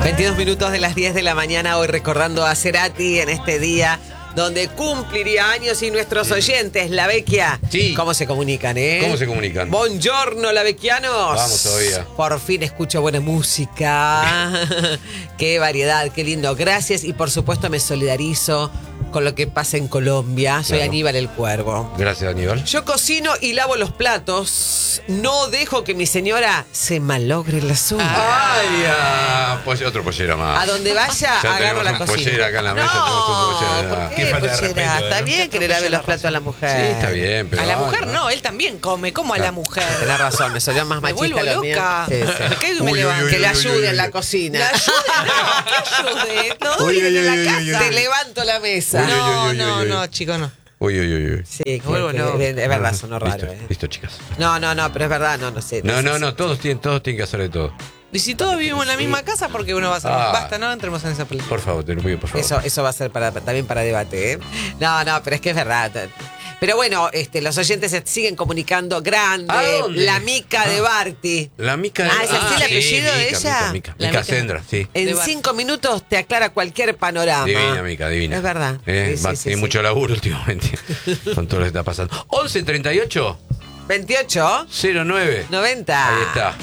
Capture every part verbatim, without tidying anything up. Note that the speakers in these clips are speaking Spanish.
veintidós minutos de las diez de la mañana, hoy recordando a Cerati en este día donde cumpliría años y nuestros sí. oyentes, la Vecchia. Sí. ¿Cómo se comunican, eh? ¿Cómo se comunican? Buongiorno, la Vecchianos. Vamos todavía. Por fin escucho buena música. Qué variedad, qué lindo. Gracias y por supuesto me solidarizo con lo que pasa en Colombia. Soy claro. Aníbal el Cuervo. Gracias, Aníbal. Yo cocino y lavo los platos. No dejo que mi señora se malogre la suya. ¡Ay! Ah, pues otro pollera más. A donde vaya, ya agarro la un cocina. Pollera acá en la mesa, no, tenemos un pollera. ¿por qué, Qué falta de pollera? respeto, Está ¿eh? bien que le lave los platos a la mujer. Sí, está bien, pero... A la mujer no, no, él también come, como a la mujer. Tenés razón, me salió más Me machista vuelvo lo mío. loca. Sí, sí. Me caigo y me Uy, levanto. uy, Que le uy, ayude uy, en la uy. cocina. ¿La ayude? No, ¿qué ayude? Lo doy Uy, uy, en la uy, uy, casa. uy, uy. Te levanto la mesa. Uy, uy, No, uy, no, uy, uy. no, chico, no. Uy, uy, uy, uy. Sí, que, Vuelvo que- loco. es verdad, sonó raro. Listo, eh. listo, chicas. No, no, no, pero es verdad, no, no sé. No, sé no, si- no, todos tienen, todos tienen que hacer de todo. Y si todos vivimos en la misma casa, ¿por qué uno va a hacer? Ah. Basta, no entremos en esa película. Por favor, te lo pido, por favor. Eso, eso va a ser para, también para debate, ¿eh? No, no, pero es que es verdad. Pero bueno, este, los oyentes se siguen comunicando. Grande, ¿A dónde? la Mica de Ah. Barty. La Mica... Ah, ¿es así el sí, apellido de Mica, ella? Mica, Mica, La Mica Mica. Sendra, sí. En De Barty. cinco minutos te aclara cualquier panorama. Divina, Mica, divina. Es verdad. Eh, Sí, va- sí, sí, tiene sí. mucho laburo últimamente con todo lo que está pasando. once treinta y ocho veintiocho, cero nueve. noventa. Ahí está.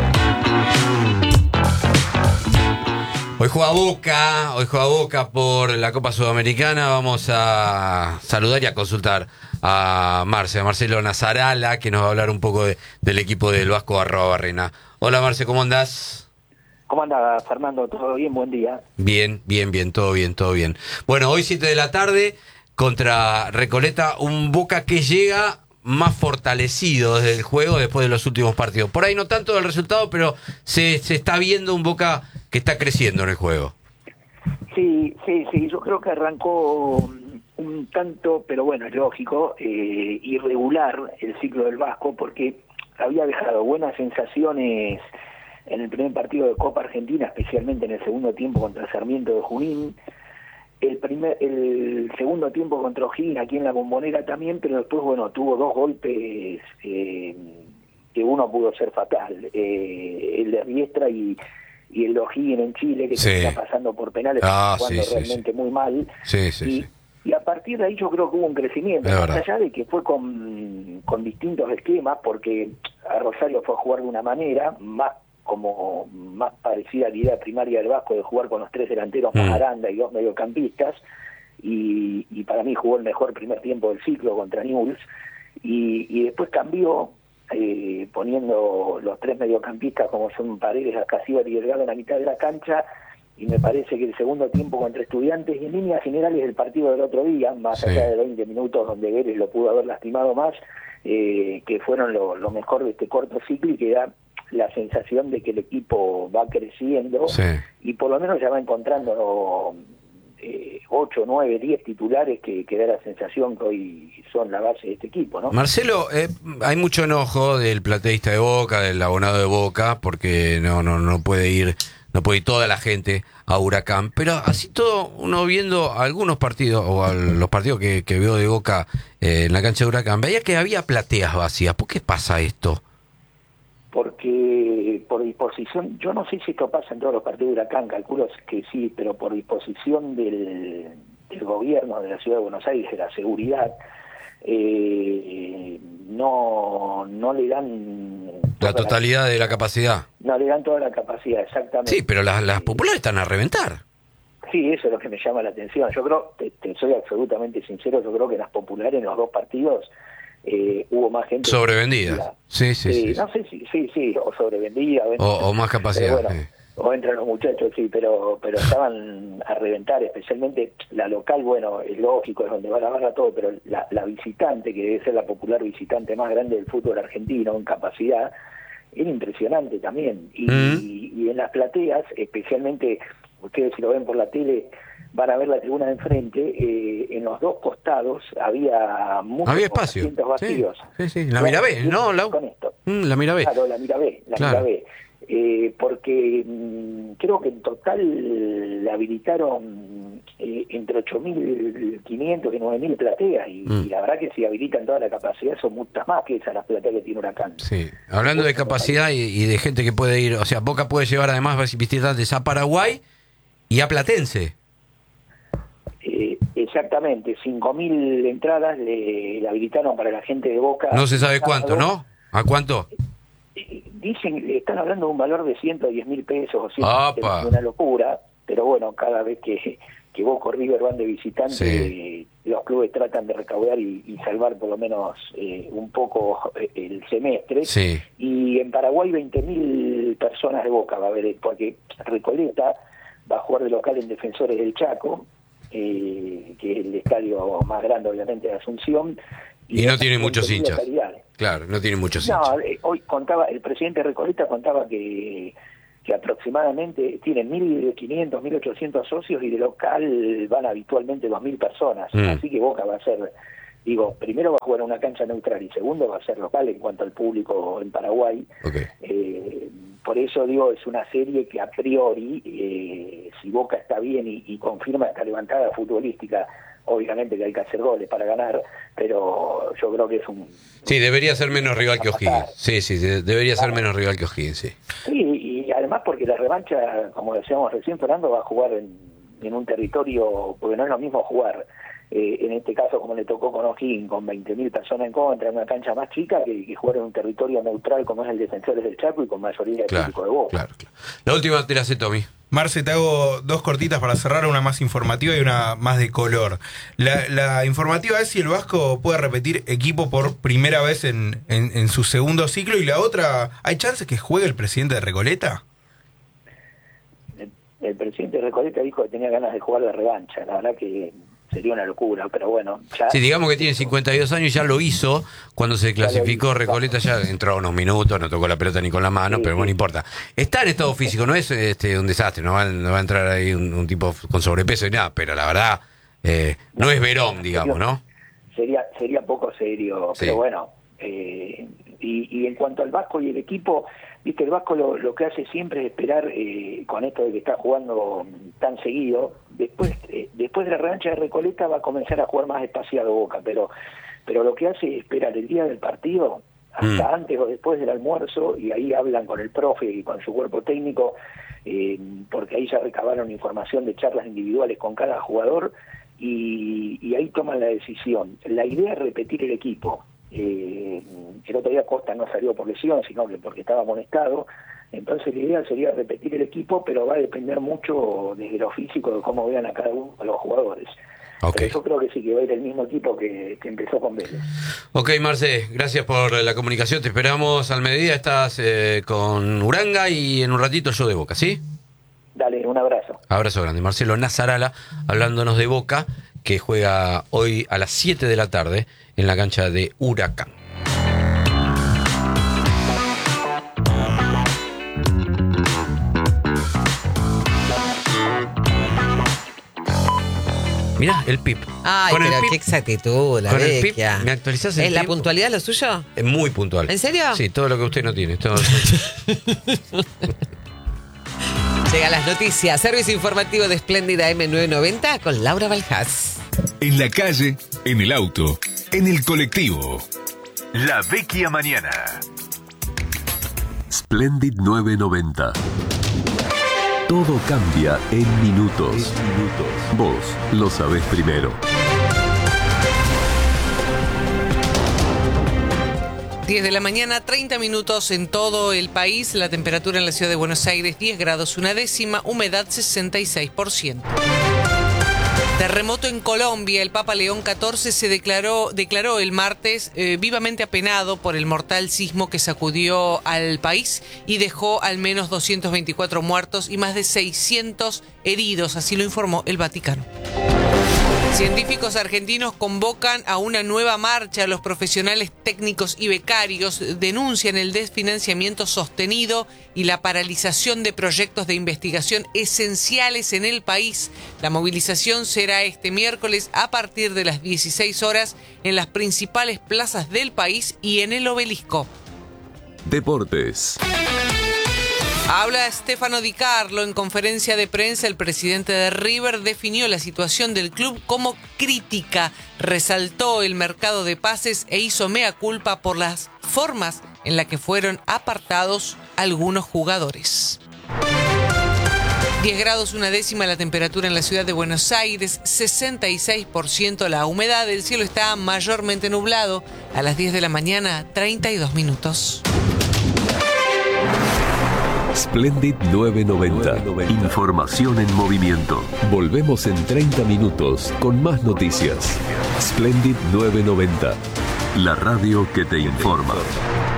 Hoy juega Boca, hoy juega Boca por la Copa Sudamericana. Vamos a saludar y a consultar a Marce, a Marcelo Nazarala, que nos va a hablar un poco de- del equipo del Vasco arroba Barrena. Hola Marce, ¿cómo andás? ¿Cómo anda, Fernando? ¿Todo bien? Buen día. Bien, bien, bien, todo bien, todo bien. Bueno, hoy siete de la tarde contra Recoleta, un Boca que llega más fortalecido desde el juego después de los últimos partidos. Por ahí no tanto del resultado, pero se, se está viendo un Boca que está creciendo en el juego. Sí, sí, sí. Yo creo que arrancó un tanto, pero bueno, es lógico, eh, irregular el ciclo del Vasco, porque había dejado buenas sensaciones en el primer partido de Copa Argentina, especialmente en el segundo tiempo contra Sarmiento de Junín. El primer, el segundo tiempo contra O'Higgins aquí en la Bombonera también, pero después, bueno, tuvo dos golpes eh, que uno pudo ser fatal. Eh, el de Riestra y, y el de O'Higgins en Chile, que Sí. se está pasando por penales, Ah, jugando sí, sí, realmente muy mal. Sí, sí, y, sí. y a partir de ahí yo creo que hubo un crecimiento, Es más verdad. allá de que fue con, con distintos esquemas, porque a Rosario fue a jugar de una manera más como más parecida a la idea primaria del Vasco de jugar con los tres delanteros Mm. más Aranda y dos mediocampistas, y, y para mí jugó el mejor primer tiempo del ciclo contra Newell's, y, y después cambió eh, poniendo los tres mediocampistas como son Paredes, Ascasíbar y Delgado en la mitad de la cancha, y me parece que el segundo tiempo contra Estudiantes y en líneas generales el partido del otro día, más Sí. allá de veinte minutos donde Vélez lo pudo haber lastimado más, eh, que fueron lo, lo mejor de este corto ciclo y que da la sensación de que el equipo va creciendo Sí. y por lo menos ya va encontrando eh, ocho, nueve, diez titulares que, que da la sensación que hoy son la base de este equipo, ¿no? Marcelo, eh, hay mucho enojo del plateísta de Boca, del abonado de Boca, porque no, no, no puede ir, no puede ir toda la gente a Huracán. Pero así todo, uno viendo algunos partidos, o a los partidos que, que veo de Boca eh, en la cancha de Huracán, veía que había plateas vacías. ¿Por qué pasa esto? Porque por disposición, yo no sé si esto pasa en todos los partidos de Huracán, calculo que sí, pero por disposición del, del gobierno de la Ciudad de Buenos Aires, de la seguridad, eh, no no le dan La toda totalidad de la capacidad. no le dan toda la capacidad, exactamente. Sí, pero las, las Eh, populares están a reventar. Sí, eso es lo que me llama la atención. Yo creo, te, te soy absolutamente sincero, yo creo que en las populares, en los dos partidos, eh, hubo más gente... Sobrevendida. Sí, sí, sí. No sé si, sí, sí, o sobrevendida. O, O, o más capacidad. pero bueno, sí. o entran los muchachos, sí, pero pero estaban a reventar, especialmente la local, bueno, es lógico, es donde va la barra todo, pero la, la visitante, que debe ser la popular visitante más grande del fútbol argentino en capacidad, era impresionante también. Y, Mm. y, y en las plateas, especialmente, ustedes si lo ven por la tele, van a ver la tribuna de enfrente, eh, en los dos costados había muchos Había espacio. asientos Sí, vacíos. sí, sí. La Bueno, Mirabé, y ¿no? La, con esto. Mm, la Mirabé. Claro, la Mirabé, la Claro. Mirabé. Eh, porque mmm, creo que en total le habilitaron eh, entre ocho mil quinientos y nueve mil plateas, y, Mm. y la verdad que si habilitan toda la capacidad son muchas más que esas las plateas que tiene Huracán. Sí, hablando de capacidad y, y de gente que puede ir, o sea, Boca puede llevar además visitantes a Paraguay y a Platense. Eh, exactamente, cinco mil entradas le, le habilitaron para la gente de Boca. No se sabe cuánto, ¿no? ¿A cuánto? Eh, Dicen, le están hablando de un valor de ciento diez mil pesos, o ciento ¡Apa! una locura, pero bueno, cada vez que, que Boca o River van de visitante, Sí. eh, los clubes tratan de recaudar y, y salvar por lo menos eh, un poco eh, el semestre. Sí. Y en Paraguay veinte mil personas de Boca va a haber, porque Recoleta va a jugar de local en Defensores del Chaco, eh, que es el estadio más grande obviamente de Asunción. Y no tiene muchos veinte mil hinchas. localidades. Claro, no tiene muchos hinchas. No, eh, hoy contaba, el presidente de Recoleta contaba que, que aproximadamente tienen mil quinientos, mil ochocientos socios y de local van habitualmente dos mil personas. Mm. Así que Boca va a ser, digo, primero va a jugar en una cancha neutral y segundo va a ser local en cuanto al público en Paraguay. Ok. Eh, por eso digo, es una serie que a priori, eh, si Boca está bien y, y confirma esta levantada futbolística, obviamente que hay que hacer goles para ganar, pero yo creo que es un... Sí, debería ser menos rival que a pasar. O'Higgins. Sí, sí, de- debería ser menos rival que O'Higgins, sí. Sí, y además porque la revancha, como decíamos recién, Fernando va a jugar en, en un territorio, porque no es lo mismo jugar, eh, en este caso como le tocó con O'Higgins, con veinte mil personas en contra, en una cancha más chica, que, que jugar en un territorio neutral como es el Defensores del Chaco y con mayoría de Claro, público de Boca. claro, claro. La última te la hace Tommy. Marce, te hago dos cortitas para cerrar, una más informativa y una más de color. La, la informativa es si el Vasco puede repetir equipo por primera vez en, en, en su segundo ciclo, y la otra, ¿hay chances que juegue el presidente de Recoleta? El, el presidente de Recoleta dijo que tenía ganas de jugar la revancha, la verdad que sería una locura, pero bueno, ya... Sí, digamos que tiene cincuenta y dos años, ya lo hizo cuando se clasificó hizo, Recoleta, ya entró unos minutos, no tocó la pelota ni con la mano, Sí, pero sí. bueno, no importa. Está en estado físico, no es este un desastre, no va, no va a entrar ahí un, un tipo con sobrepeso y nada, pero la verdad, eh, no es Verón, digamos, ¿no? Sería sería poco serio, Sí. pero bueno, eh, y, y en cuanto al Vasco y el equipo, viste, el Vasco lo, lo que hace siempre es esperar, eh, con esto de que está jugando tan seguido, después eh, después de la revancha de Recoleta va a comenzar a jugar más espaciado Boca, pero pero lo que hace es esperar el día del partido, hasta Mm. antes o después del almuerzo, y ahí hablan con el profe y con su cuerpo técnico, eh, porque ahí ya recabaron información de charlas individuales con cada jugador, y, y ahí toman la decisión. La idea es repetir el equipo. Eh, el otro día Costa no salió por lesión, sino que porque estaba amonestado. Entonces la idea sería repetir el equipo, pero va a depender mucho desde lo físico, de cómo vean a cada uno de los jugadores. Ok. Pero yo creo que sí que va a ir el mismo equipo que, que empezó con Vélez. Ok, Marce, gracias por la comunicación, te esperamos al mediodía, estás eh, con Uranga y en un ratito yo de Boca, ¿sí? Dale, un abrazo. Abrazo grande. Marcelo Nazarala, hablándonos de Boca, que juega hoy a las siete de la tarde en la cancha de Huracán. Mirá, el Pip. Ay, Con el pero Pip, qué exactitud, la con el Pip, vecchia. ¿me actualizás el ¿Es la tiempo? puntualidad lo suyo? Es muy puntual. ¿En serio? Sí, todo lo que usted no tiene. Todo... Llegan las noticias. Servicio informativo de Espléndida M novecientos noventa con Laura Baljás. En la calle, en el auto, en el colectivo. La Vecchia Mañana. Splendid novecientos noventa. Todo cambia en minutos. Vos lo sabés primero. diez de la mañana, treinta minutos en todo el país. La temperatura en la ciudad de Buenos Aires, diez grados una décima, humedad sesenta y seis por ciento. Terremoto en Colombia. El Papa León catorce se declaró, declaró el martes eh, vivamente apenado por el mortal sismo que sacudió al país y dejó al menos doscientos veinticuatro muertos y más de seiscientos heridos, así lo informó el Vaticano. Científicos argentinos convocan a una nueva marcha. Los profesionales técnicos y becarios denuncian el desfinanciamiento sostenido y la paralización de proyectos de investigación esenciales en el país. La movilización será este miércoles a partir de las dieciséis horas en las principales plazas del país y en el Obelisco. Deportes. Habla Stefano Di Carlo. En conferencia de prensa, el presidente de River definió la situación del club como crítica. Resaltó el mercado de pases e hizo mea culpa por las formas en las que fueron apartados algunos jugadores. diez grados una décima la temperatura en la ciudad de Buenos Aires, sesenta y seis por ciento la humedad, el cielo está mayormente nublado. A las diez de la mañana, treinta y dos minutos. Splendid novecientos noventa. Información en movimiento. Volvemos en treinta minutos con más noticias. Splendid novecientos noventa. La radio que te informa.